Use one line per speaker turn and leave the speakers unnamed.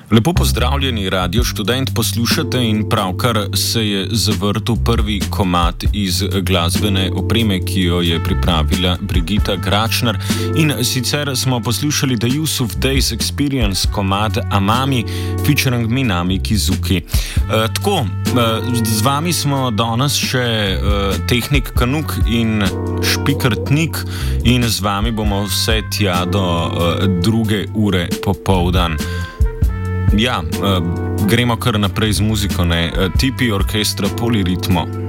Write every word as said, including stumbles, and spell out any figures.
Lepo pozdravljeni, Radio Študent poslušate in pravkar se je zavrtel prvi komad iz glasbene opreme, ki jo je pripravila Brigita Gračner. In sicer smo poslušali The Use of Days Experience komad Amami featuring Minami Kizuki. E, tako, e, z vami smo danes še e, tehnik Kanuk in špiker Tnik in z vami bomo vse tja do e, druge ure popoldan. Ja, uh, gremo kar naprej z muziko, ne? Uh, tipi orkestra Poliritmo.